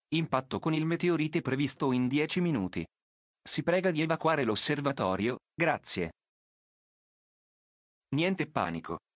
Impatto con il meteorite previsto in 10 minuti. Si prega di evacuare l'osservatorio, grazie. Niente panico.